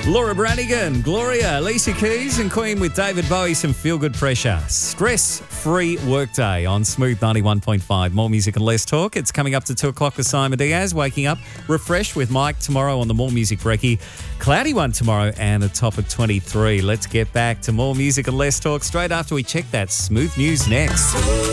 Laura Branigan, Gloria, Alicia Keys and Queen with David Bowie, some feel-good pressure. Stress-free workday on Smooth 91.5. More music and less talk. It's coming up to 2 o'clock with Simon Diaz, waking up refreshed with Mike tomorrow on the More Music Brekkie. Cloudy one tomorrow and a top of 23. Let's get back to more music and less talk straight after we check that Smooth News next.